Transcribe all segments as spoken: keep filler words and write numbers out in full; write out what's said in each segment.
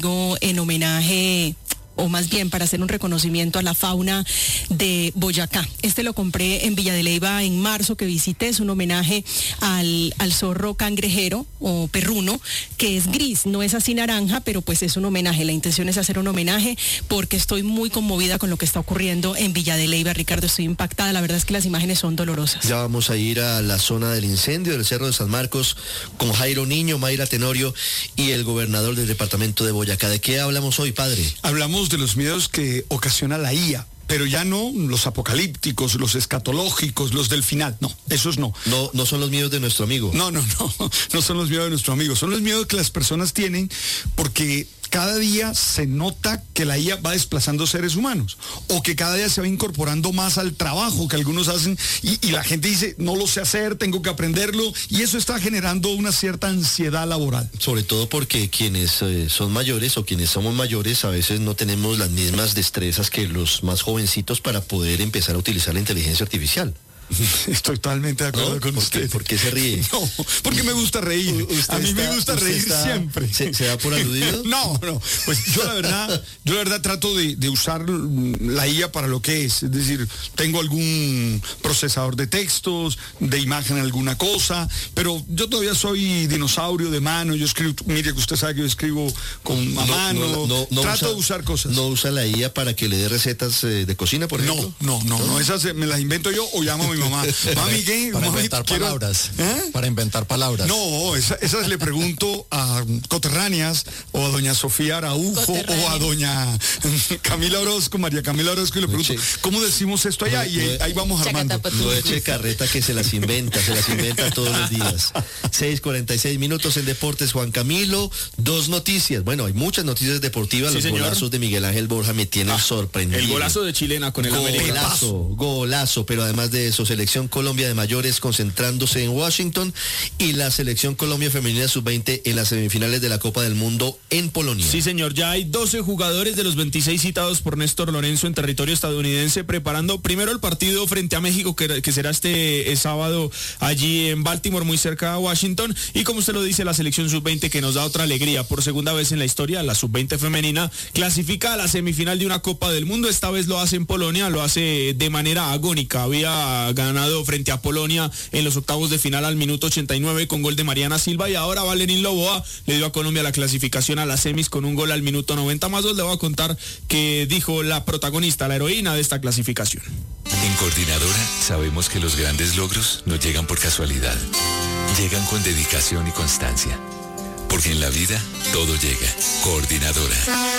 en homenaje, o más bien para hacer un reconocimiento a la fauna de Boyacá. Este lo compré en Villa de Leyva en marzo, que visité. Es un homenaje al, al zorro cangrejero o perruno, que es gris, no es así naranja, pero pues es un homenaje. La intención es hacer un homenaje porque estoy muy conmovida con lo que está ocurriendo en Villa de Leyva, Ricardo. Estoy impactada, la verdad es que las imágenes son dolorosas. Ya vamos a ir a la zona del incendio del Cerro de San Marcos con Jairo Niño, Mayra Tenorio y el gobernador del departamento de Boyacá. ¿De qué hablamos hoy, padre? Hablamos de los miedos que ocasiona la I A, pero ya no los apocalípticos, los escatológicos, los del final, no, esos no. No, no son los miedos de nuestro amigo. No, no, no, no son los miedos de nuestro amigo, son los miedos que las personas tienen porque cada día se nota que la I A va desplazando seres humanos, o que cada día se va incorporando más al trabajo que algunos hacen, y, y la gente dice, no lo sé hacer, tengo que aprenderlo, y eso está generando una cierta ansiedad laboral. Sobre todo porque quienes eh, son mayores o quienes somos mayores a veces no tenemos las mismas destrezas que los más jovencitos para poder empezar a utilizar la inteligencia artificial. Estoy totalmente de acuerdo ¿No? con ¿Por usted. Qué, ¿Por qué se ríe? No, porque me gusta reír. A mí está, me gusta reír está, siempre. ¿Se, ¿Se da por aludido? No, no. Pues yo la verdad, yo la verdad trato de, de usar la I A para lo que es. Es decir, tengo algún procesador de textos, de imagen alguna cosa, pero yo todavía soy dinosaurio de mano. Yo escribo, mire que usted sabe que yo escribo con no, a mano. No, no, no trato usa, de usar cosas. ¿No usa la I A para que le dé recetas eh, de cocina, por ejemplo? No, no, no, no. Esas me las invento yo o llamo a mi mamá. Mami, ¿qué? Para Mami, inventar quiero... palabras. ¿Eh? Para inventar palabras. No, esa, esas le pregunto a coterráneas o a doña Sofía Araujo o a doña Camila Orozco, María Camila Orozco, y le pregunto, ¿cómo decimos esto allá? Y ahí, ahí vamos armando. No eche carreta que se las inventa, se las inventa todos los días. seis cuarenta y seis minutos en Deportes, Juan Camilo. Dos noticias. Bueno, hay muchas noticias deportivas. Sí, los señor. golazos de Miguel Ángel Borja me tienen ah, sorprendido. El golazo de Chilena con el América. Golazo, golazo, pero además de eso, selección Colombia de mayores concentrándose en Washington y la selección Colombia femenina sub veinte en las semifinales de la Copa del Mundo en Polonia. Sí, señor, ya hay doce jugadores de los veintiséis citados por Néstor Lorenzo en territorio estadounidense preparando primero el partido frente a México que, que será este eh, sábado allí en Baltimore, muy cerca de Washington, y como usted lo dice, la selección sub veinte que nos da otra alegría, por segunda vez en la historia, la sub veinte femenina clasifica a la semifinal de una Copa del Mundo. Esta vez lo hace en Polonia, lo hace de manera agónica, había ganado frente a Polonia en los octavos de final al minuto ochenta y nueve con gol de Mariana Silva, y ahora Valerín Loboa le dio a Colombia la clasificación a las semis con un gol al minuto noventa más dos. Le voy a contar que dijo la protagonista, la heroína de esta clasificación. En Coordinadora sabemos que los grandes logros no llegan por casualidad, llegan con dedicación y constancia, porque en la vida todo llega. Coordinadora.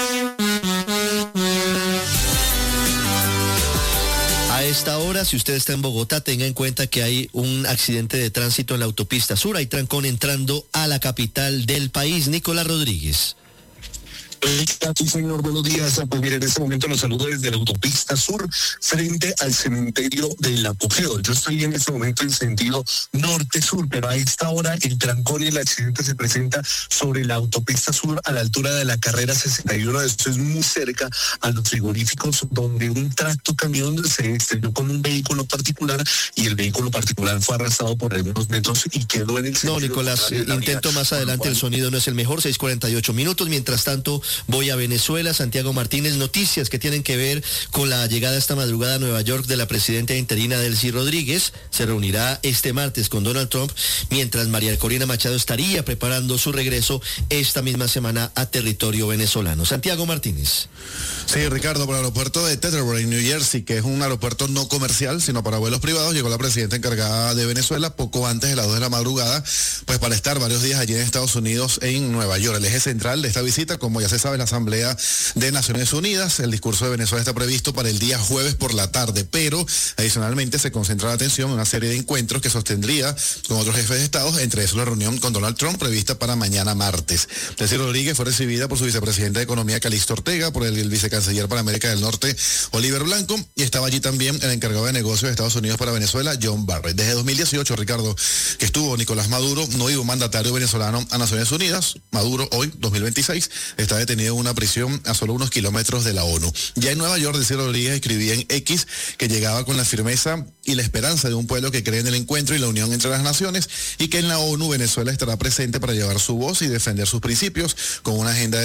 A esta hora, si usted está en Bogotá, tenga en cuenta que hay un accidente de tránsito en la autopista sur. Hay trancón entrando a la capital del país. Nicolás Rodríguez. Sí, señor, buenos días. Pues mire, en este momento los saludo desde la autopista sur frente al cementerio del Apogeo. Yo estoy en este momento en sentido norte-sur, pero a esta hora el trancón y el accidente se presenta sobre la autopista sur a la altura de la carrera sesenta y uno. Esto es muy cerca a los frigoríficos, donde un tracto camión se estrelló con un vehículo particular y el vehículo particular fue arrastrado por algunos metros y quedó en el sentido. No, Nicolás, eh, intento más adelante, el sonido no es el mejor. Seis cuarenta y ocho minutos. Mientras tanto, voy a Venezuela. Santiago Martínez, noticias que tienen que ver con la llegada esta madrugada a Nueva York de la presidenta interina Delcy Rodríguez. Se reunirá este martes con Donald Trump, mientras María Corina Machado estaría preparando su regreso esta misma semana a territorio venezolano. Santiago Martínez. Sí, Ricardo, para el aeropuerto de Teterboro, en New Jersey, que es un aeropuerto no comercial, sino para vuelos privados, llegó la presidenta encargada de Venezuela poco antes de las dos de la madrugada, pues para estar varios días allí en Estados Unidos, en Nueva York. El eje central de esta visita, como ya se sabe, la Asamblea de Naciones Unidas. El discurso de Venezuela está previsto para el día jueves por la tarde, pero adicionalmente se concentra la atención en una serie de encuentros que sostendría con otros jefes de Estado, entre esos la reunión con Donald Trump prevista para mañana martes. Delcy Rodríguez fue recibida por su vicepresidenta de Economía, Calixto Ortega, por el, el vicecanciller para América del Norte, Oliver Blanco, y estaba allí también el encargado de negocios de Estados Unidos para Venezuela, John Barrett. Desde dos mil dieciocho, Ricardo, que estuvo Nicolás Maduro, no iba un mandatario venezolano a Naciones Unidas. Maduro, hoy, dos mil veintiséis, está detenido en una prisión a solo unos kilómetros de la ONU. Ya en Nueva York, Delcy Rodríguez escribía en X que llegaba con la firmeza y la esperanza de un pueblo que cree en el encuentro y la unión entre las naciones, y que en la ONU Venezuela estará presente para llevar su voz y defender sus principios con una agenda de